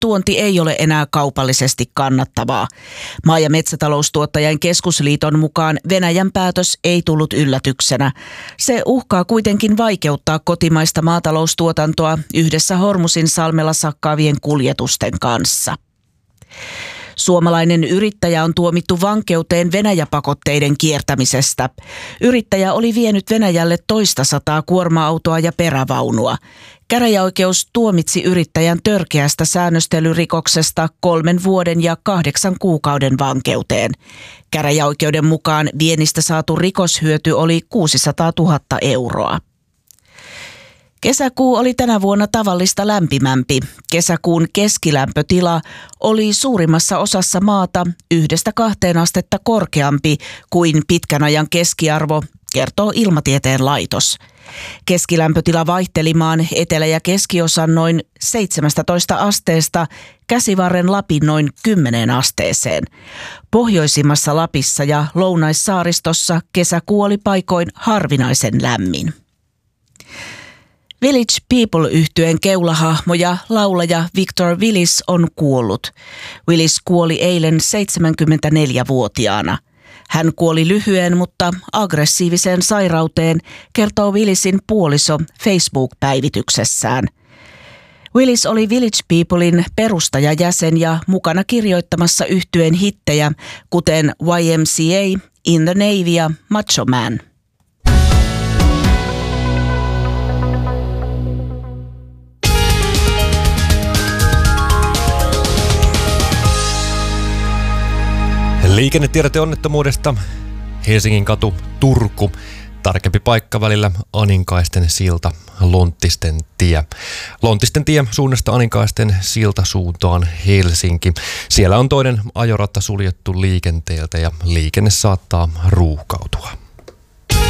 tuonti ei ole enää kaupallisesti kannattavaa. Maa- ja metsätaloustuottajien keskusliiton mukaan Venäjän päätös ei tullut yllätyksenä. Se uhkaa kuitenkin vaikeuttaa kotimaista maataloustuotantoa yhdessä Hormusin salmella sakkaavien kuljetusten kanssa. Suomalainen yrittäjä on tuomittu vankeuteen Venäjä-pakotteiden kiertämisestä. Yrittäjä oli vienyt Venäjälle 200 kuorma-autoa ja perävaunua. Käräjäoikeus tuomitsi yrittäjän törkeästä säännöstelyrikoksesta 3 vuoden ja 8 kuukauden vankeuteen. Käräjäoikeuden mukaan viennistä saatu rikoshyöty oli 600 000 euroa. Kesäkuu oli tänä vuonna tavallista lämpimämpi. Kesäkuun keskilämpötila oli suurimmassa osassa maata 1–2 astetta korkeampi kuin pitkän ajan keskiarvo, kertoo Ilmatieteen laitos. Keskilämpötila vaihteli maan etelä- ja keskiosan noin 17 asteesta, Käsivarren Lapin noin 10 asteeseen. Pohjoisimmassa Lapissa ja Lounaissaaristossa kesäkuu oli paikoin harvinaisen lämmin. Village People-yhtyeen keulahahmo ja laulaja Victor Willis on kuollut. Willis kuoli eilen 74-vuotiaana. Hän kuoli lyhyen, mutta aggressiiviseen sairauteen, kertoo Willisin puoliso Facebook-päivityksessään. Willis oli Village Peoplein perustajajäsen ja mukana kirjoittamassa yhtyeen hittejä, kuten YMCA, In the Navy ja Macho Man. Liikennetiedote onnettomuudesta. Helsingin katu, Turku. Tarkempi paikka välillä Aninkaisten silta, Lonttisten tie. Lonttisten tie suunnasta Aninkaisten silta suuntaan Helsinki. Siellä on toinen ajorata suljettu liikenteeltä ja liikenne saattaa ruuhkautua.